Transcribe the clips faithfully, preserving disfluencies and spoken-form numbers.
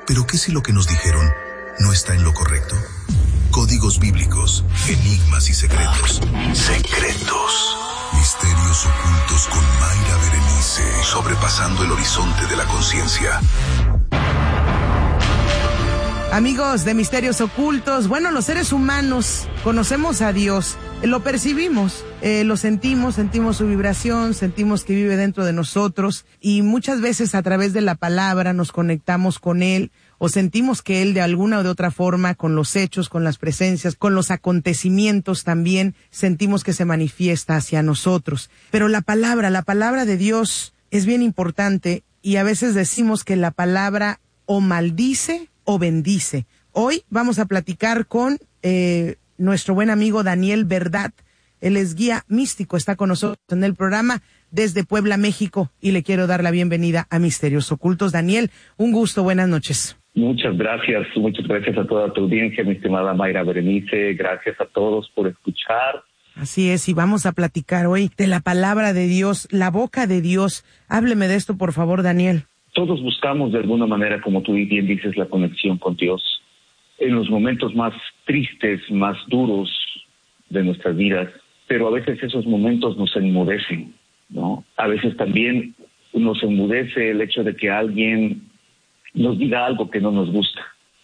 Pero ¿qué si lo que nos dijeron no está en lo correcto? Códigos bíblicos, enigmas y secretos. Secretos. Misterios ocultos con Mayra Berenice. Sobrepasando el horizonte de la conciencia. Amigos de Misterios Ocultos, bueno, los seres humanos conocemos a Dios, lo percibimos, eh, lo sentimos, sentimos su vibración, sentimos que vive dentro de nosotros y muchas veces a través de la palabra nos conectamos con Él o sentimos que Él de alguna o de otra forma, con los hechos, con las presencias, con los acontecimientos también, sentimos que se manifiesta hacia nosotros. Pero la palabra, la palabra de Dios es bien importante y a veces decimos que la palabra o maldice o bendice. Hoy vamos a platicar con eh, nuestro buen amigo Daniel Verdad. Él es guía místico, está con nosotros en el programa desde Puebla, México, y le quiero dar la bienvenida a Misterios Ocultos. Daniel, un gusto, buenas noches. Muchas gracias, muchas gracias a toda tu audiencia, mi estimada Mayra Berenice, gracias a todos por escuchar. Así es, y vamos a platicar hoy de la palabra de Dios, la boca de Dios. Hábleme de esto, por favor, Daniel. Todos buscamos de alguna manera, como tú bien dices, la conexión con Dios. En los momentos más tristes, más duros de nuestras vidas, pero a veces esos momentos nos enmudecen, ¿no? A veces también nos enmudece el hecho de que alguien nos diga algo que no nos gusta.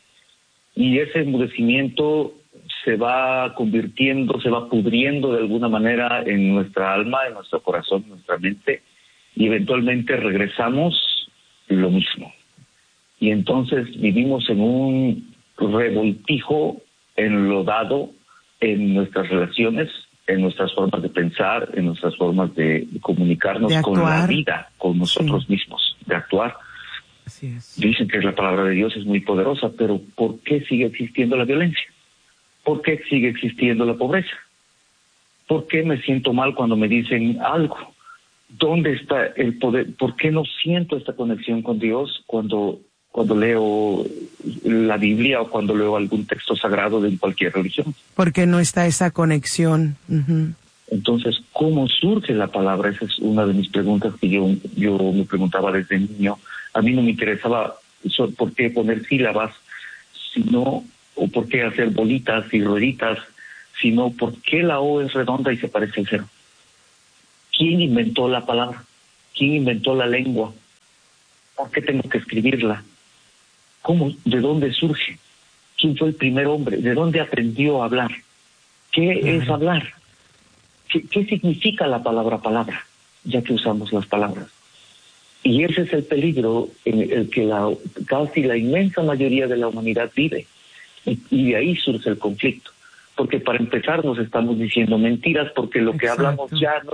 Y ese enmudecimiento se va convirtiendo, se va pudriendo de alguna manera en nuestra alma, en nuestro corazón, en nuestra mente, y eventualmente regresamos lo mismo. Y entonces vivimos en un revoltijo enlodado en nuestras relaciones, en nuestras formas de pensar, en nuestras formas de comunicarnos de con la vida, con nosotros sí. mismos, de actuar. Así es. Dicen que la palabra de Dios es muy poderosa, pero ¿por qué sigue existiendo la violencia? ¿Por qué sigue existiendo la pobreza? ¿Por qué me siento mal cuando me dicen algo? ¿Dónde está el poder? ¿Por qué no siento esta conexión con Dios cuando, cuando leo la Biblia o cuando leo algún texto sagrado de cualquier religión? Porque no está esa conexión. Uh-huh. Entonces, ¿cómo surge la palabra? Esa es una de mis preguntas que yo, yo me preguntaba desde niño. A mí no me interesaba por qué poner sílabas, sino, o por qué hacer bolitas y rueditas, sino por qué la O es redonda y se parece al cero. ¿Quién inventó la palabra? ¿Quién inventó la lengua? ¿Por qué tengo que escribirla? ¿Cómo? ¿De dónde surge? ¿Quién fue el primer hombre? ¿De dónde aprendió a hablar? ¿Qué claro. es hablar? ¿Qué, ¿Qué significa la palabra palabra? Ya que usamos las palabras. Y ese es el peligro en el que la, casi la inmensa mayoría de la humanidad vive. Y, y de ahí surge el conflicto. Porque para empezar nos estamos diciendo mentiras porque lo Exacto. que hablamos ya no